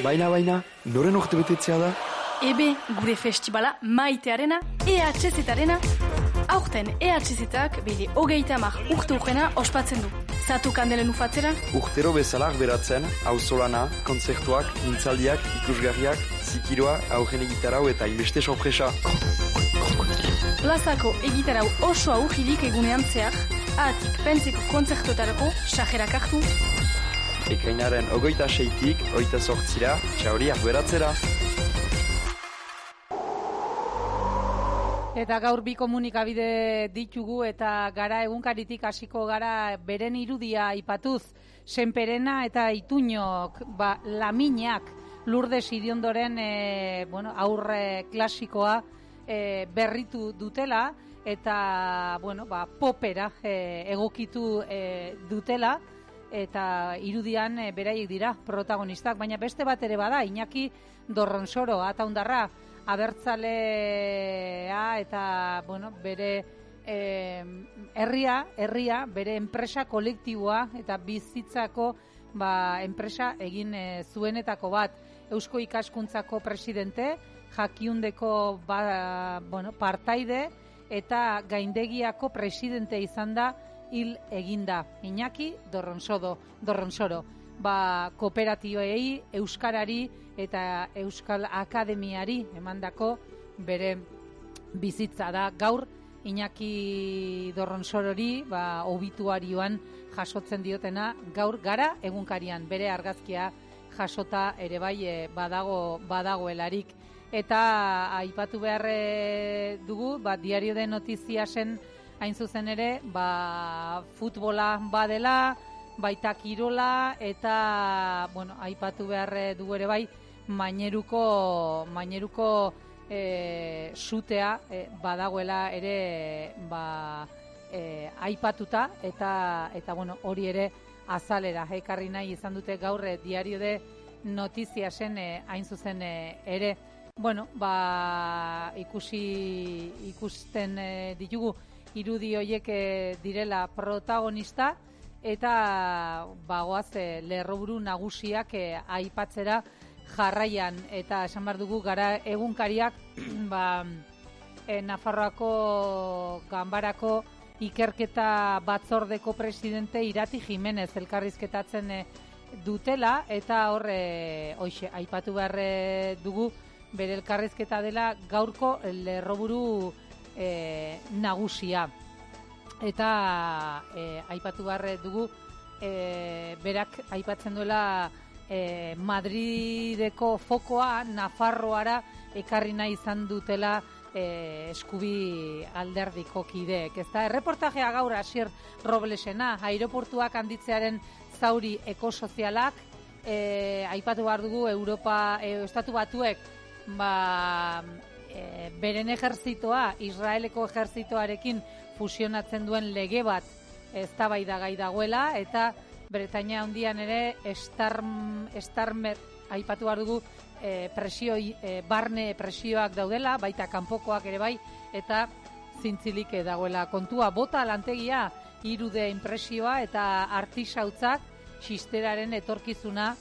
Baina, noren urte betetzea da? Ebe, gure festibala maitearena, EHZ-arena. Aurten EHZ-ak bere 30 urte urrena ospatzen du. Zatu kandelen ufatzera? Urtero bezalak beratzen, auzolana, kontzertuak, mintzaldiak, ikusgarriak, zikiroa, aurren egitarau eta inbeste sorpresa. Plazako egitarau oso aurrilik egunean zehar, ahatik pentseko kontzertuetarako sajerak hartu. Ekainaren 26-tik 28-ra, txauriak beratzera. Eta gaur bi komunikabide ditugu eta gara egunkaritik hasiko gara beren irudia aipatuz. Senperena eta Ituñok, Laminak, Lourdes Iriondoren aurre klasikoa berritu dutela eta popera egokitu dutela eta irudian beraiek dira protagonistak, baina beste bat ere bada, Iñaki Dorronsoro, Ataundarra, abertzalea eta bere herria, bere enpresa kolektiboa eta bizitzako enpresa egin zuenetako bat. Eusko Ikaskuntzako presidente, Jakiundeko partaide eta Gaindegiako presidente izan da hil eginda. Iñaki Dorronsoro. Kooperatioei, euskarari eta Euskal Akademiari emandako bere bizitza da. Gaur Iñaki Dorronsorori obituarioan jasotzen diotena, gaur gara egunkarian bere argazkia jasota ere bai badagoelarik. Eta aipatu behar dugu, Diario de Notiziasen hain zuzen ere, futbola badela, baita kirola eta aipatu behar dugu ere bai maineruko sutea badagoela ere aipatuta eta hori ere azalera ekarri nahi izan dute gaur Diario de Notiziasen hain zuzen ere. Ikusten ditugu irudi horiek direla protagonista eta goaz lerroburu nagusiak aipatzera jarraian, eta esan behar dugu gara egunkariak Nafarroako Ganbarako ikerketa batzordeko presidente Irati Jimenez elkarrizketatzen dutela, eta hoxe aipatu behar dugu bere elkarrizketa dela gaurko lerroburu nagusia. Eta aipatu behar dugu berak aipatzen duela Madrideko fokoa Nafarroara ekarri nahi izan dutela eskubi alderdiko kideek. Erreportajea gaur Asier Roblesena, aireportuak handitzearen zauri ekosozialak, aipatu behar dugu Estatu Batuek beren ejerzitoa Israeleko ejerzitoarekin fusionatzen duen lege bat eztabaidagai dagoela, eta Bretainia handian ere Starmer aipatu behar dugu barne presioak daudela, baita kanpokoak ere bai, eta zintzilik dagoela kontua. Bota lantegia irude inpresioa eta artisautzak xisteraren etorkizuna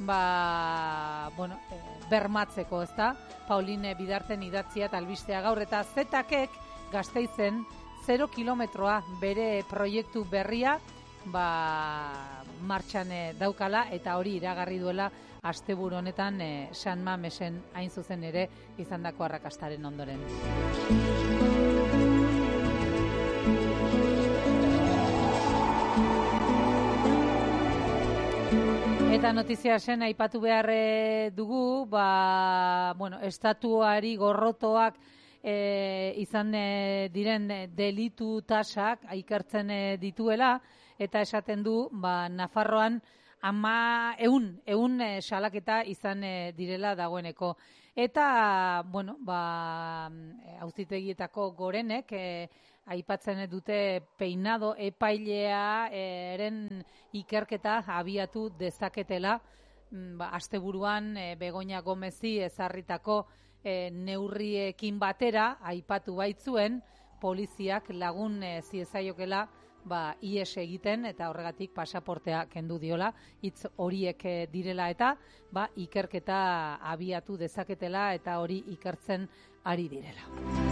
bermatzeko, ezta? Pauline Bidarten idatzia eta albistea gaur, eta Zetakek Gasteizen 0 kilometroa bere proiektu berria martxan daukala, eta hori iragarri duela asteburu honetan San Mamesen hain zuzen ere izandako arrakastaren ondoren. Eta notiziasen aipatu behar dugu, estatuari gorrotoak izan diren delitu tasak ikertzen dituela, eta esaten du Nafarroan 100 salaketa izan direla dagoeneko. Eta auzitegietako gorenek aipatzen dute peinado epailea eren ikerketa abiatu dezaketela asteburuan Begoña Gomezi ezarritako neurriekin batera aipatu baitzuen poliziak lagun ziezaiokela ies egiten eta horregatik pasaportea kendu diola, hitz horiek direla eta ikerketa abiatu dezaketela eta hori ikertzen ari direla.